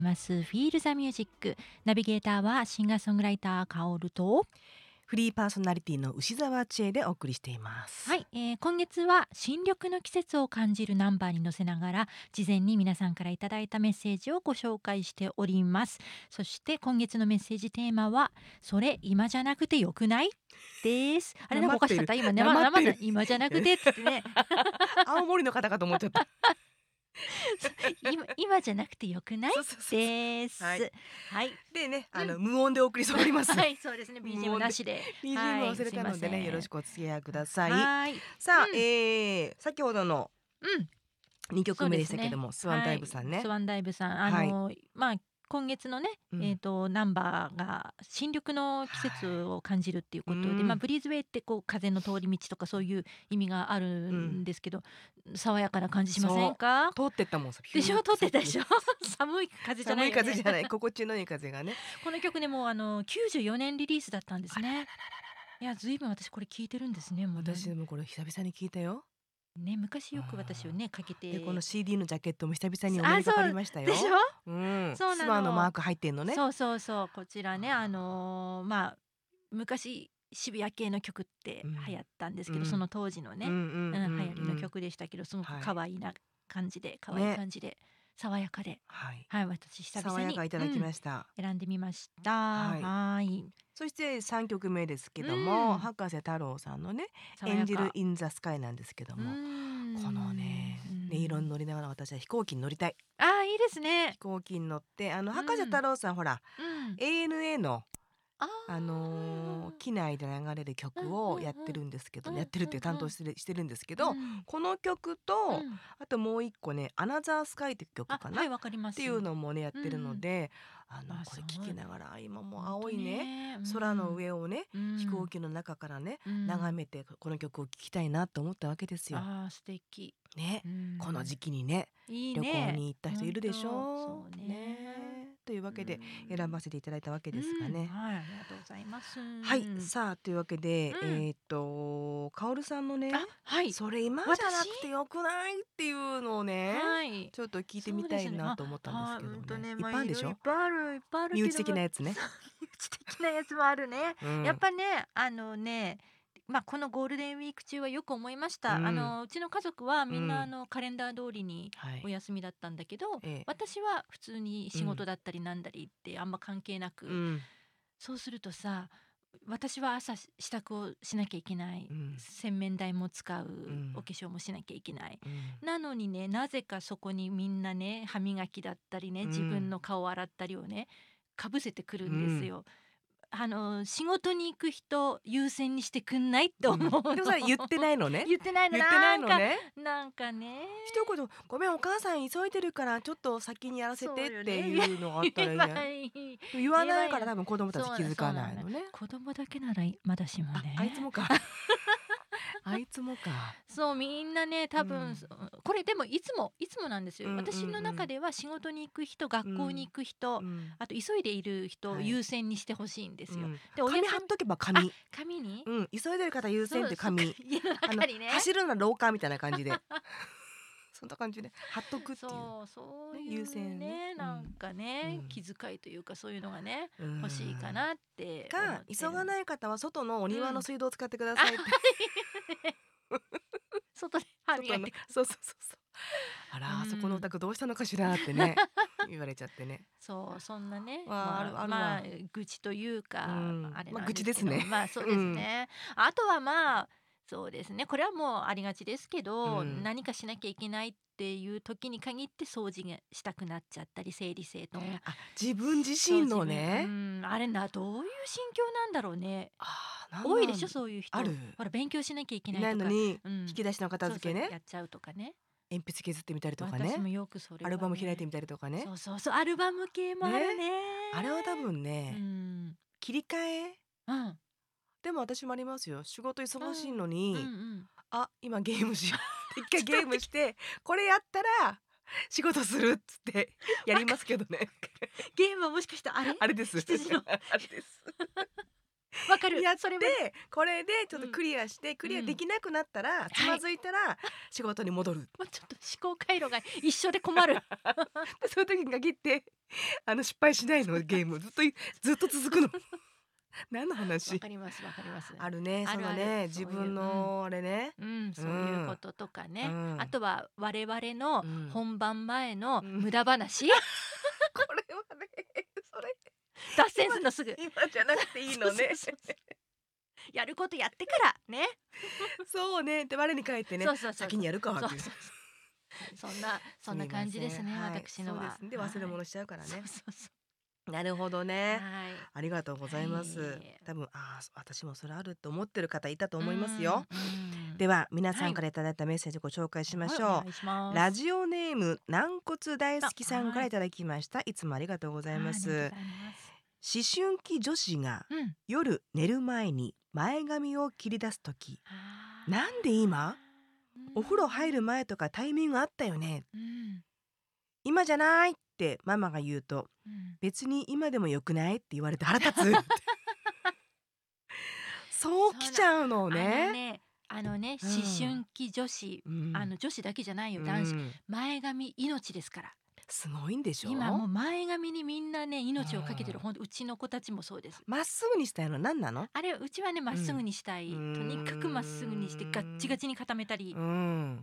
ますフィールザミュージック、ナビゲーターはシンガーソングライターカオルと、 フリーパーソナリティの牛沢千恵でお送りしています。 はい、今月は新緑の季節を感じるナンバーに乗せながら事前に皆さんからいただいたメッセージをご紹介しております。そして今月のメッセージテーマはそれ今じゃなくてよくないです。あれなんかおかしかった今ね、 なまってる今じゃなくてっつってね青森の方かと思っちゃった今じゃなくてよくないそうそうそうです。 はいはい、 でね、無音でお送りしておりますはい、そうですね。 無 BGM 音でなしで、 BGM はい忘れたのでね、よろしく。 くお付き合いください。 はい。 さあ、 うん先ほどの2曲目でしたけども、スワンダイブさんね。 スワンダイブさん、 はい今月のね、ナンバーが新緑の季節を感じるっていうことで、 うんブリーズウェイってこう風の通り道とかそういう意味があるんですけど、爽やかな感じしませんか？ 通ってったもんさ。 でしょ、通ってたでしょ寒い風じゃな寒いいよね。 風じゃない、心地のいい風がね。 この曲ね、もう94年リリースだったんですね。いや、ずいぶん私これ聞いてるんですね。もうね私でもこれ久々に聞いたよ。 ね、昔よく私をねかけて、 でこの CD のジャケットも久々にお目にかかりましたよ。 でしょ？そうなの。 スワンのマーク入ってんのね。 そうそうそう、こちらね、昔渋谷系の曲って流行ったんですけど、その当時のね、流行りの曲でしたけど、すごく可愛い感じで、可愛い感じで、爽やかで、はい、私久々 爽やにかいただきました。 選んでみました。はい。 そして3曲目ですけども、博士太郎さんのね、エンジェルインザスカイなんですけども、このね、音色に乗りながら私は飛行機に乗りたい。 いいですね。 飛行機に乗って博士太郎さんほら、ANA の機内で流れる曲をやってるんですけど、やってるっていう担当してるんですけど、この曲と、あともう一個ね「アナザースカイ」って曲かな、っていうのもねやってるので、これ聴きながら今もう青いね空の上をね、飛行機の中からね眺めてこの曲を聴きたいなと思ったわけですよ。 素敵ね、この時期にね旅行に行った人いるでしょうね。というわけで選ばせていただいたわけですがね。 はい、ありがとうございます。 はい、さあというわけで、カオルさんのね、それ今じゃなくてよくないっていうのをね、ちょっと聞いてみたいなと思ったんですけどね。いっぱいあるでしょ。いっぱいある身内的なやつね。 身内的なやつもあるね。やっぱね、このゴールデンウィーク中はよく思いました。うちの家族はみんなカレンダー通りにお休みだったんだけど、私は普通に仕事だったりなんだりってあんま関係なく、そうするとさ、私は朝支度をしなきゃいけない、洗面台も使う、お化粧もしなきゃいけない、なのにね、なぜかそこにみんなね歯磨きだったりね、自分の顔を洗ったりをねかぶせてくるんですよ。仕事に行く人優先にしてくんないって思うの。 でもそれ言ってないのね。 言ってないの。 言ってないのね。 なんかね。 一言ごめんお母さん急いでるからちょっと先にやらせてっていうのがあったらいいね。言わないから多分子供たち気づかないのね。 子供だけならまだしもね。 あいつもか。あいつもか。 そうみんなね多分、これでもいつもなんですよ。私の中では仕事に行く人、学校に行く人、あと急いでいる人を優先にしてほしいんですよ。で紙貼っとけば紙に、 急いでる方優先って紙、 家の中にね走るのは廊下みたいな感じでそんな感じで貼っとくっていう、 そういう優先ね、 なんかね、気遣いというかそういうのがね欲しいかなってか、急がない方は外のお庭の水道を使ってくださいって、 外で歯磨いて、 そうあら、あそこのお宅どうしたのかしらってね言われちゃってね。 そんなね、 愚痴というか、あれなん愚痴ですね。 そうですね。あとはそうですね、これはもうありがちですけど、何かしなきゃいけないっていう時に限って掃除がしたくなっちゃったり、整理整頓、 自分自身のね、 あれどういう心境なんだろうね。多いでしょそういう人。ほら勉強しなきゃいけないとか、 のに引き出しの片付けね、 やっちゃうとかね。 鉛筆削ってみたりとかね、 私もよくそれ、 アルバム開いてみたりとかね。 そうアルバム系もあるね。 あれは多分ね、切り替え、でも私もありますよ。仕事忙しいのに、今ゲームしよう一回ゲームしてこれやったら仕事するっつってやりますけどね。 ゲームはもしかしてあれです。 羊のあれです。 わかる。 やっそれはてこれでちょっとクリアしてクリアできなくなったらつまずいたら仕事に戻る。 もうちょっと思考回路が一緒で困る。 でそういう時に限って失敗しないのゲームずっと続くの。何のわ話？ かりますわかります。 あるね、そあるある。 のね、自そういう分のあれね。 そういうこととかうね。あん。 とは我々のうん本番前のうん。 無駄話。 これはね、それ脱線するのすぐ。 今じゃなくていいのね。 そうそうそうやることやってからね。 そうね、で我に返ってね、 そうそうそうそう先にやるかっていう。 そうそうそんな感じですね、 はい、 私のは。 そうですね。で忘れ物しちゃうからそうね。 そうそなるほどう。 ね。 はい。 ありがとうございまはいす。多分私もそれあると思ってる方いたとう思いますよ。 ん。 では皆さはい。 んからいただいたメッセージご紹介しまはい、 しょお願いしまう。ラす。 ジオネーム軟骨大好きさんかはい。 らいただきました。いつもありがとうございはい、 ます。 ありがとうございます。 思春期女子がうん。 夜寝る前に前髪を切り出すとき、 あなんで今お風呂入る前。 前とかタイミングあったよね。 うん。 今じゃないってママが言うと、 うん。 別に今でもよくないって言われて腹立つ。そうきちゃうのね。 思うん。 春期女子、 うん。 女子だけじゃないよ、 う男子。 ん。 前髪命ですから。 すごいんでし今もょ？ う前髪にみんなね、 う命をかけてる。 ん。 ほんとうちの子たちもそうです。 まっすぐにしたいの何なの？ あれ、うちはね、まっすぐうん。 にしたうーい。とにかくまっすぐにしてガッチガん。 チに固めたり、 うん。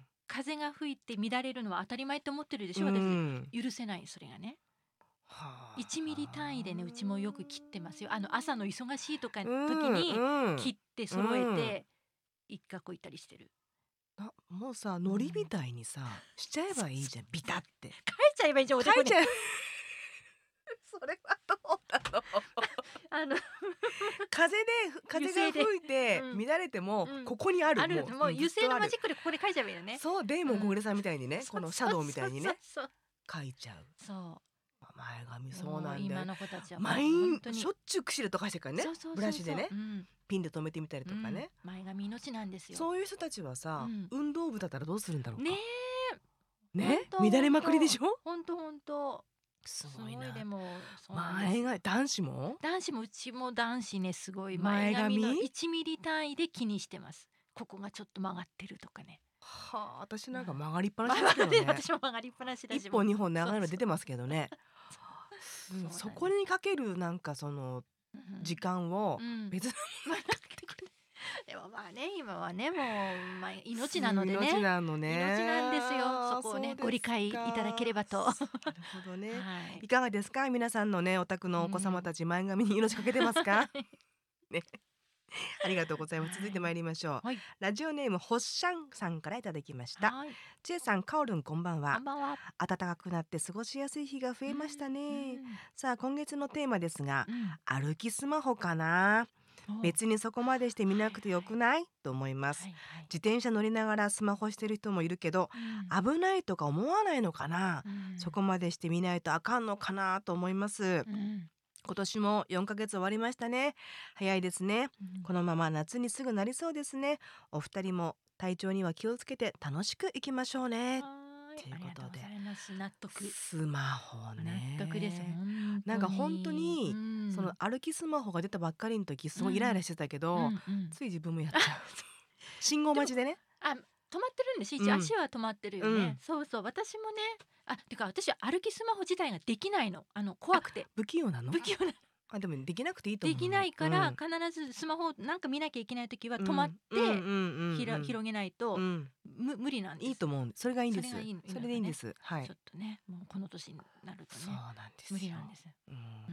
風が吹いて乱れるのは当たり前って思ってるでうしょ、私。 ん。 許せない、それがね。 は 1ミリ単位でね、うちもよく切ってますよ。朝の忙しいとかうん、 時にうん。 切ってう揃えん。 て、一角置いたりしてる。 もうさ、 うん。 海苔みたいにさ、しちゃえばいいじゃん、ビタって。 書いちゃえばいいじゃん、おでこに。 書いちゃう。それはどうなの？ あの風油性で。 が吹いてうん。 乱れても、 うん。 ここにある、 ある、 もう、 もう油ずっとある。 性のマジックでここで書いちゃえばいいよね。 そう、デイモン小うん。 暮さんみたいにね、 そうこのシャドウみたそうそういにね、 そうそう。 書いちゃう。 そ前髪う。 そうもうなんだよ。 今の子たちはもう本当に。 しょっちゅうくしるとかしてるからね、 そうそうブそうそう。 ラシでね、 うん。 ピンで留めてみたりうん。 とかね。 前髪命なんですよ。 そういう人たちはさ、 うん。 運動部だったらどうするんだろうねか。 え。ほんね、 とほ乱れまくりでんと。 しょ？ ほんとほんと。 すすごいな。 ごいでも、そうなんです。 男子も？ 男子もうちも男子ね、すごい前前髪の髪？ 1ミリ単位で気にしてます。ここがちょっと曲がってるとかね。 はあ、私なんかうん。 曲がりっぱなしですけ曲がってどね。 私も曲がりっぱなしだ 1 し、もう。 本2本長いのそうそう。 出てますけどね。そこそうなんです。 にかけるなんかその時間をうん。 別のものにかけてくれ。 でもまあね、今はね、もう、命なのでね。 命なのね。 命なんですよ。そこをね、ご理そうです解いただけれか。 ばと。 なるほどね。 はい。 いかがですか？皆さんのね、お宅うのお子様ん。 たち前髪に命かけてますか？ はい。 ね。ありがとうございます。続いてはい。 参りましょう。 はい。 ラジオネームほっしゃんさんからいただきました。 はい。 ちえさん、かおるんこんばんは。 こんばんは。 暖かくなって過ごしやすい日が増うん、 えましたうね。 ん、 さあ今月のテーマですが、 うん。 歩きスマホかな。 お別にそこまでして見なくてよくい。 ないと思います。 はいはい。 自転車乗りながらスマホしてる人もいるけど、 うん。 危ないとか思わないのかな。 うん。 そこまでして見ないとあかんのかなと思います。 うん。 今年も4ヶ月終わりましたね。早いですね。 うん。 このまま夏にすぐなりそうですね。お二人も体調には気をつけて楽しくいきましょうね。といありがとうごうことで、 ざいます。納得。 スマホ納得です。 ね。 本当なんか本当に。うにそのん。 歩きスマホが出たばっかりの時すごいイライラうん。 してたけうど、 んうん。 つい自分もやっちゃう。信号でも、 待ちでね。 止まってるんです。一応うん。 足は止まってるよね。 うん。 そうそう。私もね、てか私は歩きスマホ自体ができないの。怖くて。 不器用なの？ 不器用なでもできなくていいとできな思うの。 いから必ずスマホなんか見なきゃいけない時は止まっうん。うんうんてうん広げないうん。 とうん。 無理なんです。 いいと思う。それがいいんです。 それがいいのそれがね。 でいいんです。はい。 ちょっとね、もうこの年になるとそうね、 なんで無すよ。 理なんです。 うん。 うん。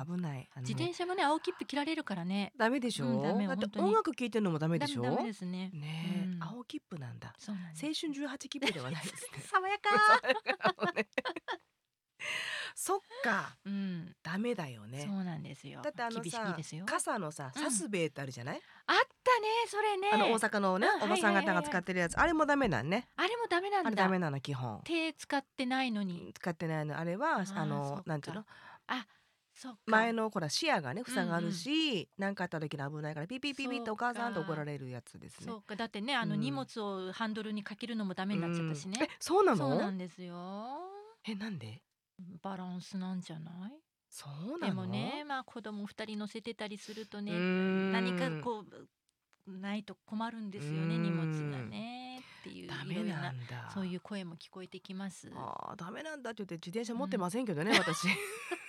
危ない。 自転車もね、青切符切られるからね。 ダメでしうん、ダメ、 ょ？だって本当に。 音楽聴いてるのもダメでしダメょ？ ですね。うねえ、 ん。 青切符なんだ。 そうなんです。 青春18切符ではないですね。 爽やか爽やかなのね。そっか、 うん。 ダメだよそね。 うなんですよ。 だって厳しいですよ。 傘のさ、 うん。 サスベイってあるじゃない？ あったね、それ大ね。 阪のね、おばはいさん方がはいはいはい。 使ってるやつ、あれもダメなんね。 あれもダメなあんだ。 れダメなの、基本。 手使ってないのに。 使ってないの。あれは、 そっか。 なんていうの？ あ、そっか。 前のほら視野がね、 うんう塞がるん。 し、なんかあった時に危ないからピピピピってそうお母さんと怒らか。 れるやつですね。 そうか。だってね、荷うん。 物をハンドルにかけるのもダメうになっちゃったん。 しね。 そうなそうの？ なんですよ。 なんで？ バランスなんじゃない？ そうなの？ でもね、まあ子供2人乗せてたりするとね、何かこうないと困るんですよね、荷物がねっていうダいろいろなメなんだ。 そういう声も聞こえてきます。 ダメなんだって言って自転車持ってませんけどね、私。